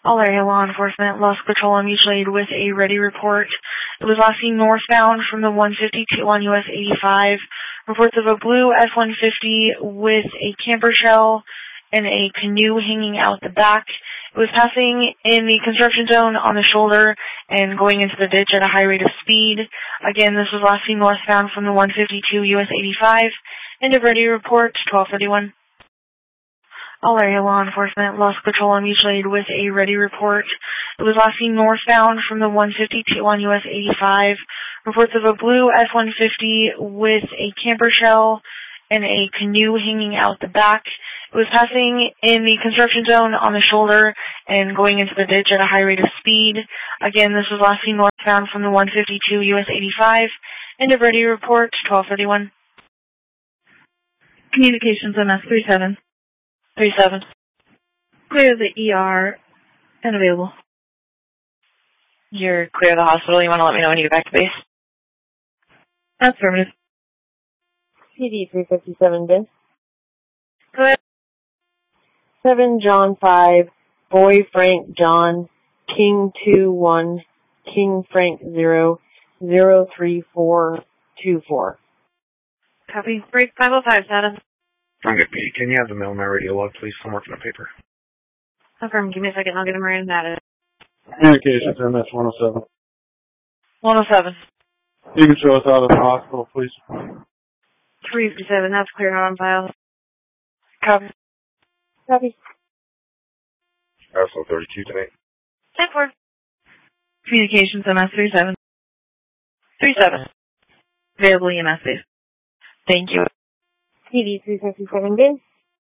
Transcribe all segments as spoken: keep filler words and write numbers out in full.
All area law enforcement, Lost Patrol on mutual aid with a ready report. It was last seen northbound from the one fifty-two on U S eighty-five. Reports of a blue F one fifty with a camper shell and a canoe hanging out the back. It was passing in the construction zone on the shoulder and going into the ditch at a high rate of speed. Again, this was last seen northbound from the one fifty-two U S eighty-five. End of ready report, twelve thirty-one. All area law enforcement, Lost Patrol on mutual aid with a ready report. It was last seen northbound from the one fifty-two on U S eighty-five. Reports of a blue F one fifty with a camper shell and a canoe hanging out the back. It was passing in the construction zone on the shoulder and going into the ditch at a high rate of speed. Again, this was last seen northbound from the one fifty-two U S eighty-five. End of ready report, twelve thirty-one. Communications M S three seven. three seven. Clear the E R and available. You're clear of the hospital. You want to let me know when you get back to base? Affirmative. P D three fifty-seven, Ben. Go ahead. seven John five, Boy Frank John, King two one, King Frank zero, zero three four two four. Copy. Break five oh five, status. Okay, P D, can you have the mail on my radio log, please? I'm working on paper. Affirm. Give me a second. I'll get him right in that. Communications M S one oh seven. one oh seven. You can show us out of the hospital, please. three fifty-seven. That's clear on file. Copy. Copy. S O thirty-two today. ten four. Communications M S three seven. three seven. Available E M S base. Thank you. P D three fifty-seven, Ben.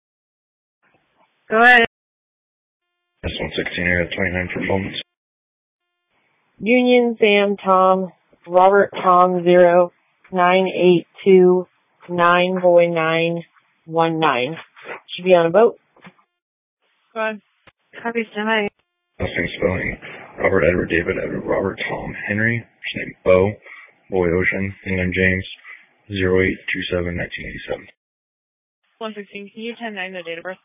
Go ahead. S one sixteen area twenty-nine performance. Union Sam Tom, Robert Tom zero, nine eight two, nine boy nine, one nine. Should be on a boat. Go ahead. Copy. Stand by. Same spelling. Robert Edward David Edward Robert Tom Henry. First name Bo. Boy Ocean. England James. zero eight two seven nineteen eighty-seven. one sixteen. Can you ten nine the date of birth?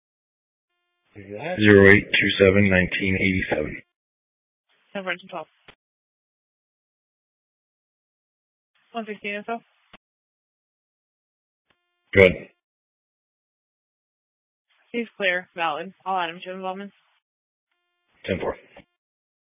zero eight two seven nineteen eighty-seven. ten four twelve. one sixteen info. Good. He's clear. Valid. All items show involvement. ten four.